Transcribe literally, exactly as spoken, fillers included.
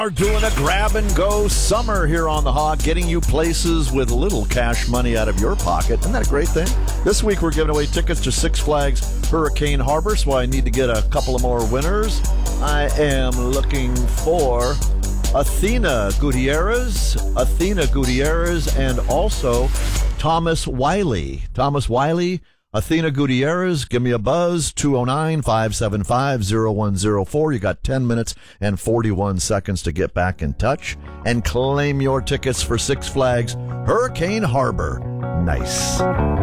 Are doing a grab-and-go summer here on The Hog, getting you places with little cash money out of your pocket. Isn't that a great thing? This week we're giving away tickets to Six Flags Hurricane Harbor, so I need to get a couple of more winners. I am looking for Athena Gutierrez, Athena Gutierrez, and also Thomas Wiley. Thomas Wiley, Athena Gutierrez, give me a buzz, two oh nine, five seven five, oh one oh four. You got ten minutes and forty-one seconds to get back in touch and claim your tickets for Six Flags Hurricane Harbor. Nice.